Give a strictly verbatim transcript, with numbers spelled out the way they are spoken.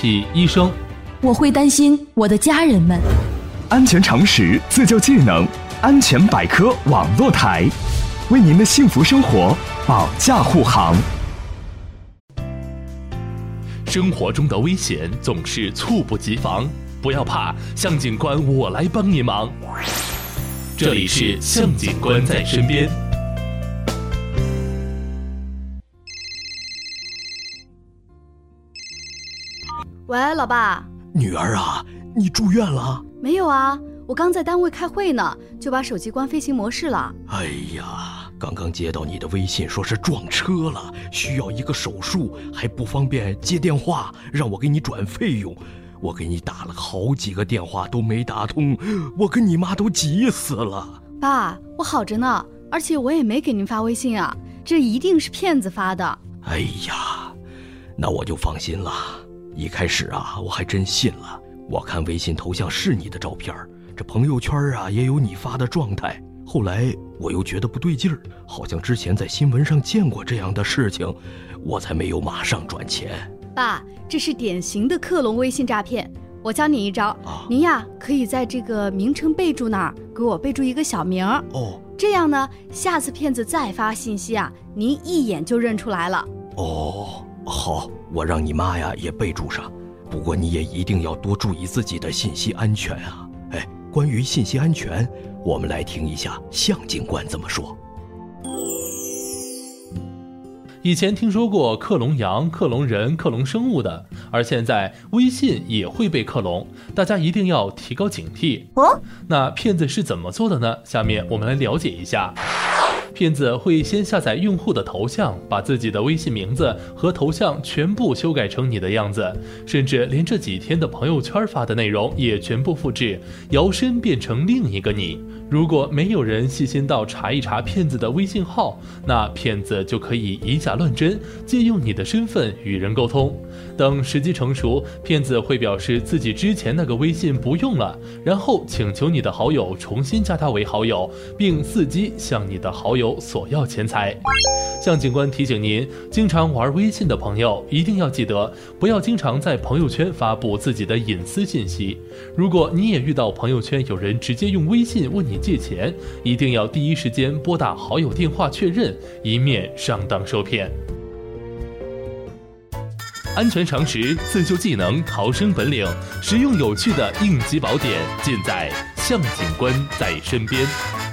起医生， 我会担心我的家人们。 安全常识自救技能，安全百科网络台，为您的幸福生活保驾护航。 生活中的危险总是猝不及防，不要怕，向警官我来帮您忙。这里是向警官在身边。 喂，老爸。 女儿啊，你住院了？ 没有啊，我刚在单位开会呢，就把手机关飞行模式了。 哎呀，刚刚接到你的微信，说是撞车了，需要一个手术，还不方便接电话，让我给你转费用。我给你打了好几个电话都没打通，我跟你妈都急死了。 爸，我好着呢，而且我也没给您发微信啊，这一定是骗子发的。 哎呀，那我就放心了。一开始啊，我还真信了。我看微信头像是你的照片，这朋友圈啊也有你发的状态。后来我又觉得不对劲儿，好像之前在新闻上见过这样的事情，我才没有马上转钱。 爸，这是典型的克隆微信诈骗。我教你一招， 啊、 您呀可以在这个名称备注那儿给我备注一个小名哦， 这样呢，下次骗子再发信息啊，您一眼就认出来了。 哦，好，我让你妈呀也备注上。不过你也一定要多注意自己的信息安全啊！哎，关于信息安全，我们来听一下向警官怎么说。 以前听说过克隆羊、克隆人、克隆生物的，而现在微信也会被克隆，大家一定要提高警惕。 哦， 那骗子是怎么做的呢？下面我们来了解一下。骗子会先下载用户的头像，把自己的微信名字和头像全部修改成你的样子，甚至连这几天的朋友圈发的内容也全部复制，摇身变成另一个你。如果没有人细心到查一查骗子的微信号，那骗子就可以以假乱真，借用你的身份与人沟通。等时机成熟，骗子会表示自己之前那个微信不用了，然后请求你的好友重新加他为好友，并伺机向你的好友索要钱财。向警官提醒您，经常玩微信的朋友一定要记得，不要经常在朋友圈发布自己的隐私信息。如果你也遇到朋友圈有人直接用微信问你借钱，一定要第一时间拨打好友电话确认，以免上当受骗。安全常识、自救技能、逃生本领，实用有趣的应急宝典，尽在向警官在身边。